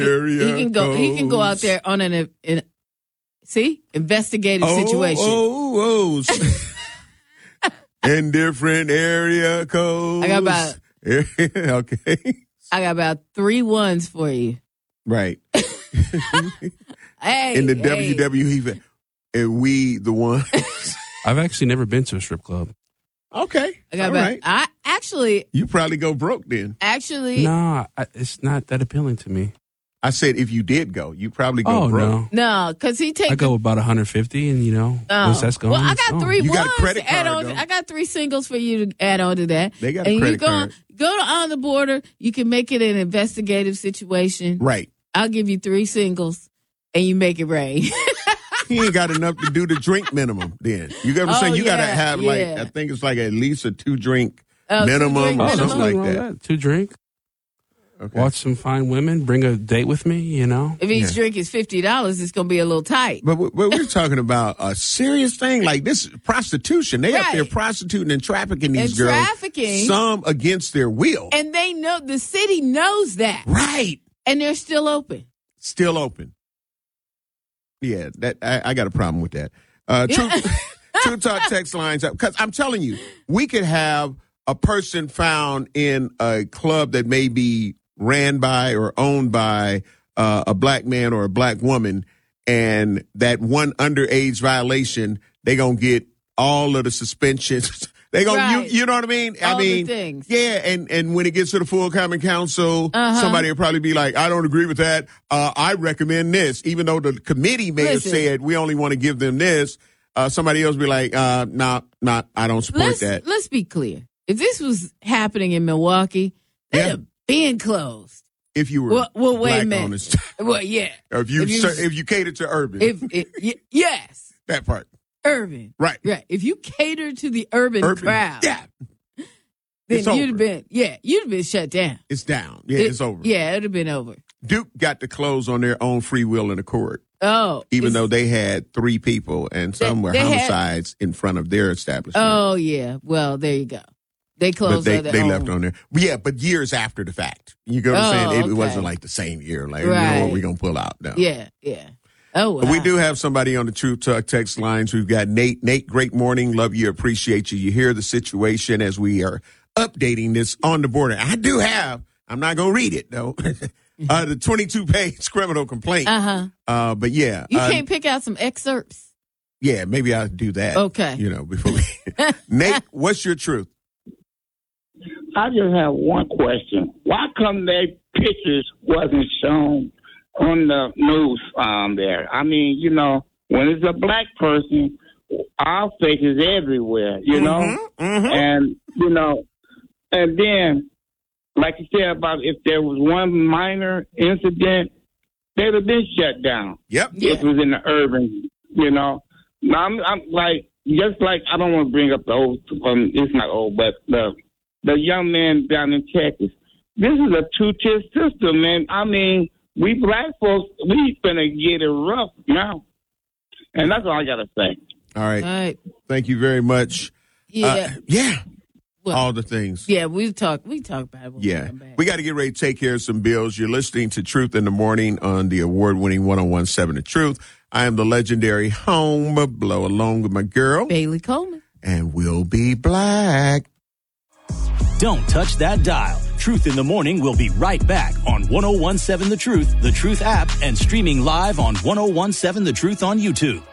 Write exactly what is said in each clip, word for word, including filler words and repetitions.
area he can go. He can go out there on an in, see investigative oh, situation. Oh, oh. In different area codes. I got about okay. I got about three ones for you. Right. Hey, in the hey. W W E, and we the ones. I've actually never been to a strip club. Okay. I got all about, right. I actually. You probably go broke then. Actually. No, I, it's not that appealing to me. I said if you did go, you probably go oh, broke. No, no, because he takes. I go about one hundred fifty, and you know, oh. once that's gone. Well, I got three you ones got a credit to add card, on. though. I got three singles for you to add on to that. They got and a credit you go, card. Go to On the Border. You can make it an investigative situation. Right. I'll give you three singles, and you make it rain. He ain't got enough to do the drink minimum then. You got to Oh, say you yeah, got to have like, yeah. I think it's like at least a two drink Oh, minimum two drink or Oh, something there's like nothing wrong that. with that. Two drink. Okay. Watch some fine women. Bring a date with me, you know. If each Yeah. drink is fifty dollars, it's going to be a little tight. But, but we're talking about a serious thing like this prostitution. They up Right. there prostituting and trafficking these And girls. trafficking. Some against their will. And they know, the city knows that. Right. And they're still open. Still open. Yeah, that I, I got a problem with that. Uh, true, true Talk text lines up. Because I'm telling you, we could have a person found in a club that may be ran by or owned by uh, a black man or a black woman, and that one underage violation, they going to get all of the suspensions. They gonna, Right. you, you know what I mean? I All the mean, things. yeah, and, and when it gets to the full common council, Uh-huh. somebody will probably be like, I don't agree with that. Uh, I recommend this, even though the committee may Listen. have said we only want to give them this. Uh, somebody else be like, uh, nah, nah, I don't support Let's, that. let's be clear. If this was happening in Milwaukee, they'd Yeah. have been closed. If you were Well, well wait black a minute. owners, Well, yeah. or if you, If you- ser- if you cater to urban, If, if y- Yes, that part, urban. right? Right. If you cater to the urban, Urban, crowd, yeah, then it's you'd over. have been, yeah, you'd have been shut down. it's down. Yeah, It- it's over. Yeah, it'd have been over. Duke got to close on their own free will and accord. Oh. Even it's- though they had three people and some They- were they had- homicides in front of their establishment. Oh, yeah. Well, there you go. They but closed they, on their they own. left on there. But yeah, but years after the fact. You get what I'm Oh, saying? It, okay. wasn't like the same year. Like, you know Right. what, we're going to pull out now. Yeah, yeah. Oh, wow. But we do have somebody on the True Talk text lines. We've got Nate. Nate, great morning. Love you. Appreciate you. You hear the situation as we are updating this On the Border. I do have, I'm not going to read it, though, uh, the twenty-two page criminal complaint. Uh-huh. Uh, but yeah. You uh, can't pick out some excerpts. Yeah, maybe I'll do that. Okay. You know, before we. Nate, what's your truth? I just have one question. Why come their pictures wasn't shown on the news um, there? I mean, you know, when it's a black person, our face is everywhere, you know? Mm-hmm, mm-hmm. And, you know, and then, like you said about if there was one minor incident, they'd have been shut down. Yep. Yeah. If it was in the urban, you know. Now, I'm, I'm like, just like, I don't want to bring up the old, um, it's not old, but the the young man down in Texas. This is a two-tier system, man. I mean, we black folks, we finna get it rough now. And that's all I got to say. All right. All right. Thank you very much. Yeah. Uh, yeah. Well, All the things. yeah, we talk we talk about it when we Yeah. come back. We got to get ready to take care of some bills. You're listening to Truth in the Morning on the award-winning one oh one point seven The Truth. I am the legendary Home Blow along with my girl. Bailey Coleman. And we'll be black. Don't touch that dial. Truth in the Morning will be right back on one oh one point seven The Truth, The Truth app, and streaming live on one oh one point seven The Truth on YouTube.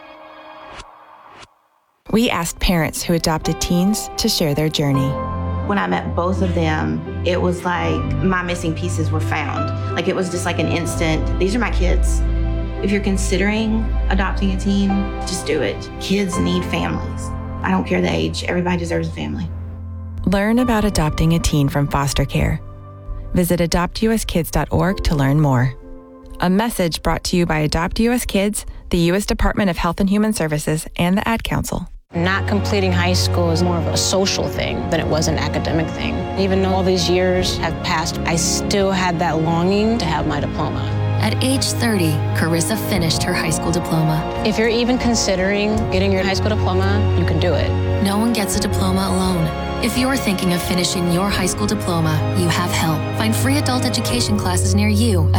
We asked parents who adopted teens to share their journey. When I met both of them, it was like my missing pieces were found. Like it was just like an instant, these are my kids. If you're considering adopting a teen, just do it. Kids need families. I don't care the age, everybody deserves a family. Learn about adopting a teen from foster care. Visit adopt u s kids dot org to learn more. A message brought to you by Adopt U S Kids, the U S Department of Health and Human Services, and the Ad Council. Not completing high school is more of a social thing than it was an academic thing. Even though all these years have passed, I still had that longing to have my diploma. At age thirty, Carissa finished her high school diploma. If you're even considering getting your high school diploma, you can do it. No one gets a diploma alone. If you're thinking of finishing your high school diploma, you have help. Find free adult education classes near you at